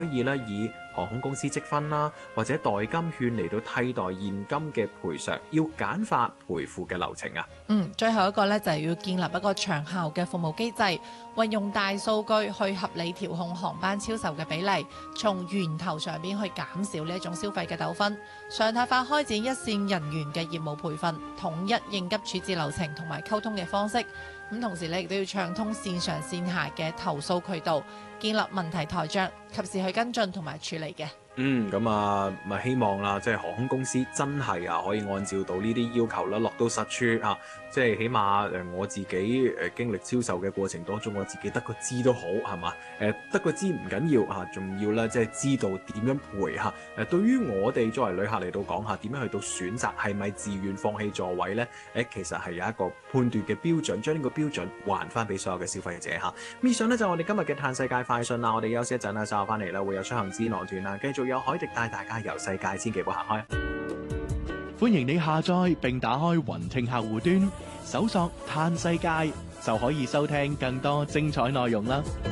可以咧以航空公司積分啦，或者代金券嚟到替代現金嘅賠償，要簡化賠付嘅流程啊。 最後一個咧就係要建立一個長效嘅服務機制，運用大數據去合理調控航班超售嘅比例，從源頭上邊去減少呢一種消費嘅糾紛，常態化開展一線人員嘅業務培訓，統一應急處置流程同埋溝通嘅方式。咁同時咧亦都要暢通線上線下嘅投訴渠道，建立問題台帳，及時去跟進同埋處理嘅。 咁啊，咪希望啦，即係航空公司真係可以按照到呢啲要求啦，落到實處啊，即係起碼我自己經歷超售嘅過程當中，我自己得個知都好，係嘛？得個知唔緊要嚇，仲要咧即係知道點樣賠嚇。對於我哋作為旅客嚟到講下點樣去到選擇係咪自願放棄座位咧？其實係有一個判斷嘅標準，將呢個標準還翻俾所有嘅消費者嚇。咁以上咧就係我哋今日嘅嘆世界快訊啦，我哋休息一陣啦，稍後翻嚟啦會有出行之囊團啦，繼續有海迪帶大家遊世界，千祈唔好行開。 歡迎你下載並打開雲聽客戶端，搜索嘆世界就可以收聽更多精彩內容啦。